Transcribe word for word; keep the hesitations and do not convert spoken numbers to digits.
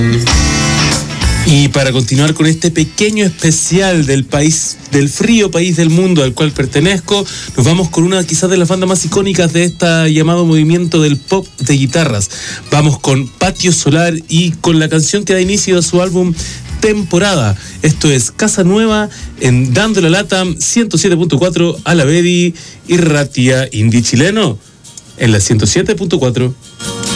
Y para continuar con este pequeño especial del país, del frío país del mundo al cual pertenezco, nos vamos con una quizás de las bandas más icónicas de este llamado movimiento del pop de guitarras. Vamos con Patio Solar y con la canción que da inicio a su álbum Temporada. Esto es Casa Nueva en Dando la Lata ciento siete punto cuatro Alavedi y Ratia Indie Chileno en la ciento siete punto cuatro.